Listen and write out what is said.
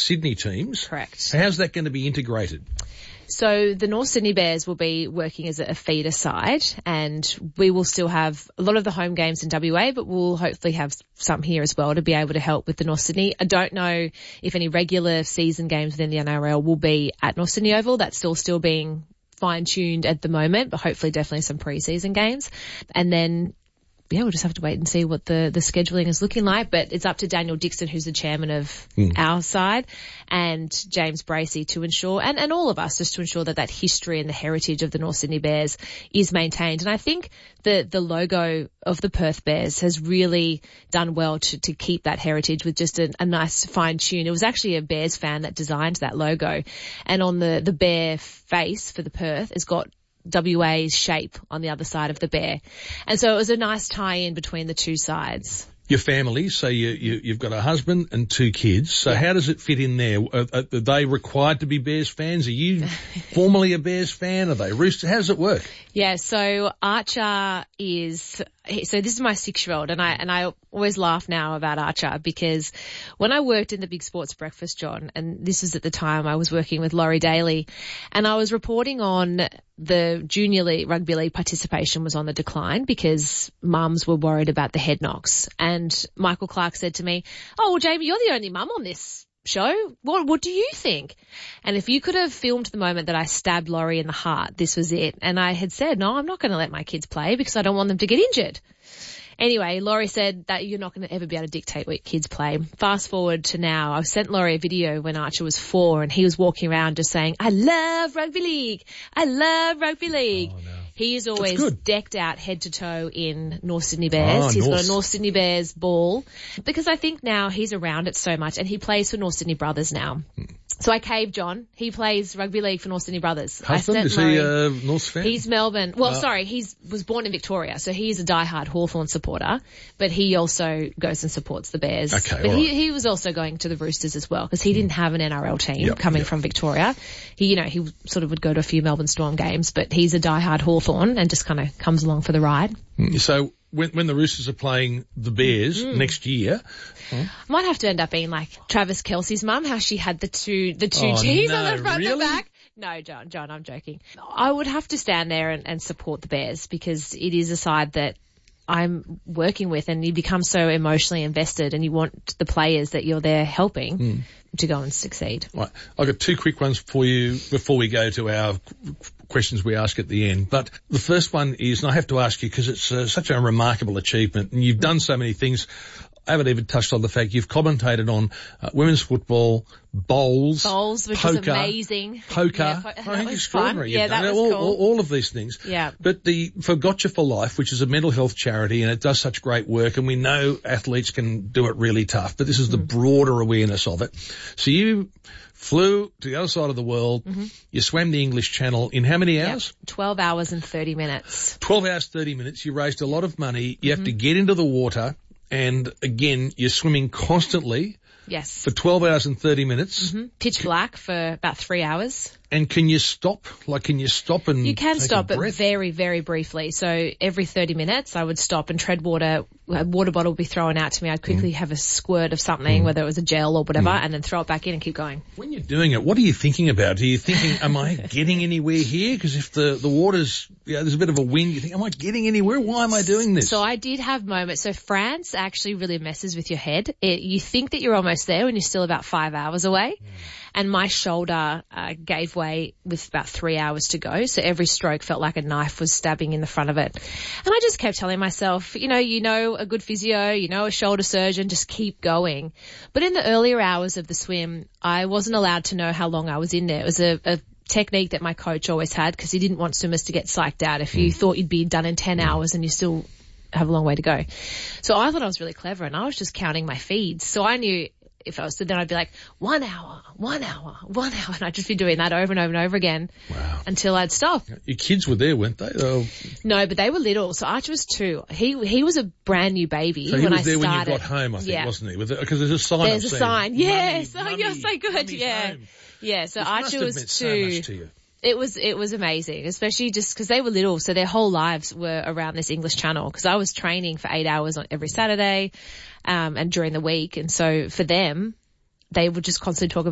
Sydney teams. Correct. How's that going to be integrated? So the North Sydney Bears will be working as a feeder side, and we will still have a lot of the home games in WA, but we'll hopefully have some here as well to be able to help with the North Sydney. I don't know if any regular season games within the NRL will be at North Sydney Oval. That's still being fine-tuned at the moment, but hopefully definitely some pre-season games. And then we'll just have to wait and see what the scheduling is looking like. But it's up to Daniel Dixon, who's the chairman of our side, and James Bracey to ensure, and all of us, just to ensure that history and the heritage of the North Sydney Bears is maintained. And I think the logo of the Perth Bears has really done well to keep that heritage with just a nice fine tune. It was actually a Bears fan that designed that logo. And on the bear face for the Perth, it's got WA's shape on the other side of the bear. And so it was a nice tie-in between the two sides. Your family, so you've got a husband and 2 kids. So how does it fit in there? Are they required to be Bears fans? Are you formally a Bears fan? Are they Roosters? How does it work? Yeah, so Archer so this is my 6-year-old, and I always laugh now about Archer because when I worked in the Big Sports Breakfast, John, and this was at the time I was working with Laurie Daly, and I was reporting on the junior league, rugby league participation was on the decline because mums were worried about the head knocks. And Michael Clark said to me, "Oh, well, Jamie, you're the only mum on this show. What do you think?" And if you could have filmed the moment that I stabbed Laurie in the heart, this was it. And I had said, no, I'm not going to let my kids play because I don't want them to get injured. Anyway, Laurie said that you're not going to ever be able to dictate what kids play. Fast forward to now, I've sent Laurie a video when Archer was 4 and he was walking around just saying, "I love rugby league. I love rugby league." Oh, no. He is always decked out head to toe in North Sydney Bears. He's got a North Sydney Bears ball because I think now he's around it so much and he plays for North Sydney Brothers now. So I caved, John. He plays rugby league for North Sydney Brothers. Husband, is he a North fan? He's Melbourne. Well, sorry, he was born in Victoria, so he's a diehard Hawthorn supporter, but he also goes and supports the Bears. Okay, but he was also going to the Roosters as well because he didn't have an NRL team coming from Victoria. He sort of would go to a few Melbourne Storm games, but he's a diehard Hawthorn and just kind of comes along for the ride. So when the Roosters are playing the Bears next year, might have to end up being like Travis Kelce's mum, how she had the two G's on the front and the back. No, John, I'm joking. I would have to stand there and support the Bears because it is a side that I'm working with, and you become so emotionally invested and you want the players that you're there helping to go and succeed. Right. I've got 2 quick ones for you before we go to our questions we ask at the end. But the first one is, and I have to ask you because it's such a remarkable achievement and you've done so many things. I haven't even touched on the fact you've commentated on women's football, bowls, which poker, was amazing. Poker. Yeah, I think extraordinary. Yeah, that was cool. All of these things. Yeah. But for Gotcha for Life, which is a mental health charity, and it does such great work, and we know athletes can do it really tough, but this is the broader awareness of it. So you flew to the other side of the world. You swam the English Channel in how many hours? 12 hours and 30 minutes. 12 hours, 30 minutes. You raised a lot of money. You have to get into the water. And again, you're swimming constantly. Yes. For 12 hours and 30 minutes. Pitch black for about 3 hours. And can you stop? Can you stop and You can take stop, a but breath? very, very briefly. So every 30 minutes I would stop and tread water. A water bottle would be thrown out to me. I'd quickly have a squirt of something, whether it was a gel or whatever, and then throw it back in and keep going. When you're doing it, what are you thinking about? Are you thinking, am I getting anywhere here? Because if the water's, there's a bit of a wind, you think, am I getting anywhere? Why am I doing this? So I did have moments. So France actually really messes with your head. You think that you're almost there when you're still about 5 hours away. And my shoulder gave way with about 3 hours to go. So every stroke felt like a knife was stabbing in the front of it. And I just kept telling myself, you know a good physio, a shoulder surgeon, just keep going. But in the earlier hours of the swim, I wasn't allowed to know how long I was in there. It was a technique that my coach always had because he didn't want swimmers to get psyched out if you thought you'd be done in 10 hours and you still have a long way to go. So I thought I was really clever and I was just counting my feeds. So I knew if I was to, then I'd be like 1 hour, 1 hour, 1 hour. And I'd just be doing that over and over and over again. Wow. Until I'd stop. Your kids were there, weren't they? No, but they were little. So Archer was 2. He was a brand new baby so he when was I there started. when you got home, I think, wasn't he? Because there's a sign. There's a sign. Yes. Mummy, you're so good. Yeah. Home. Yeah. So this Archer was 2. So much to you. It was amazing, especially just because they were little, so their whole lives were around this English Channel. Because I was training for 8 hours on every Saturday, and during the week, and so for them, they would just constantly talk about